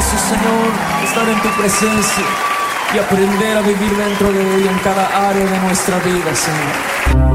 hermoso, Señor, estar en tu presencia y aprender a vivir dentro de ella en cada área de nuestra vida, Señor.